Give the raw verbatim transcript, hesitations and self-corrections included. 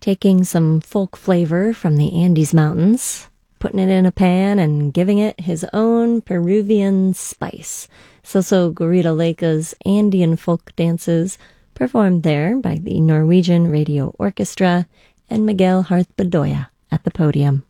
taking some folk flavor from the Andes Mountains, putting it in a pan and giving it his own Peruvian spice. Celso Garrido-Leka's Andean folk dances performed there by the Norwegian Radio Orchestra and Miguel Harth Bedoya at the podium.